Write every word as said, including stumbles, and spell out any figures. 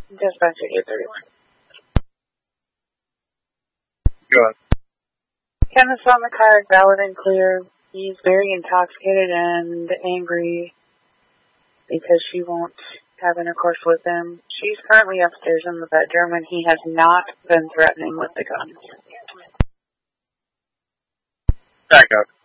Dispatch eight thirty-one. Go ahead. Kenneth's on the car, valid and clear. He's very intoxicated and angry because she won't have intercourse with him. She's currently upstairs in the bedroom, and he has not been threatening with the gun. Back up.